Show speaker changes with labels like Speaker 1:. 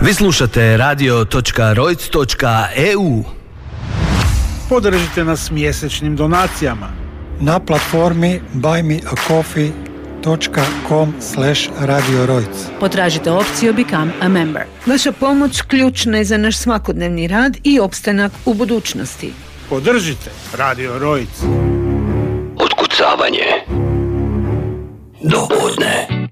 Speaker 1: Vi slušate radio.rojc.eu.
Speaker 2: Podržite nas mjesečnim donacijama
Speaker 3: na platformi buymeacoffee.com/Radio Rojc.
Speaker 4: Potražite opciju Become a Member. Vaša pomoć ključna je za naš svakodnevni rad i opstanak u budućnosti.
Speaker 2: Podržite Radio Rojc.
Speaker 1: Otkucavanje do podne.